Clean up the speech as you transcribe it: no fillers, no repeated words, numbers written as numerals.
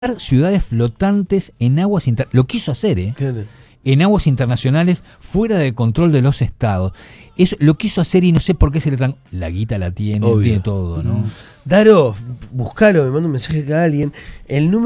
ciudades flotantes en aguas internacionales. Lo quiso hacer, Claro. en aguas internacionales fuera de control de los estados. Eso lo quiso hacer y no sé por qué se le traen. La guita la tiene, Obvio. tiene todo, ¿no? Daro, buscalo, me manda un mensaje acá a alguien. El número